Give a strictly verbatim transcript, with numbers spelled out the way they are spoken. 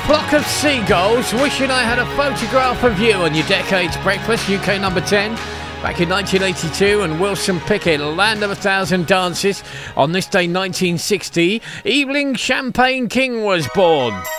Flock of Seagulls, wishing I had a photograph of you on your Decades Breakfast, U K number ten, back in nineteen eighty-two, and Wilson Pickett, Land of a Thousand Dances. On this day, nineteen sixty, Evelyn Champagne King was born.